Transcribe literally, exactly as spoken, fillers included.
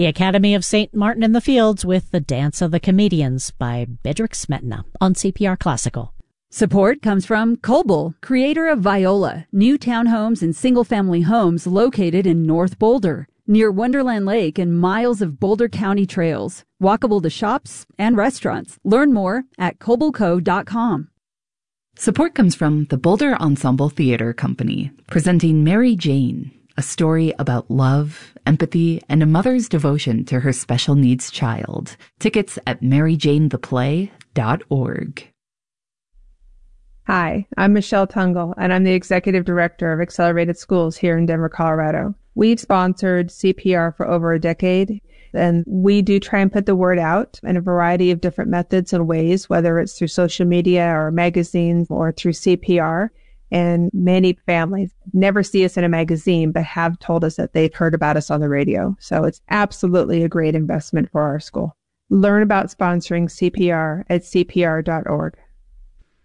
The Academy of Saint Martin in the Fields with The Dance of the Comedians by Bedřich Smetana on C P R Classical. Support comes from Coble, creator of Viola, new townhomes and single-family homes located in North Boulder, near Wonderland Lake and miles of Boulder County trails, walkable to shops and restaurants. Learn more at coble co dot com. Support comes from the Boulder Ensemble Theater Company, presenting Mary Jane, a story about love, empathy, and a mother's devotion to her special needs child. Tickets at mary jane the play dot org. Hi, I'm Michelle Tungle, and I'm the Executive Director of Accelerated Schools here in Denver, Colorado. We've sponsored C P R for over a decade, and we do try and put the word out in a variety of different methods and ways, whether it's through social media or magazines or through C P R. And many families never see us in a magazine, but have told us that they've heard about us on the radio. So it's absolutely a great investment for our school. Learn about sponsoring C P R at c p r dot org.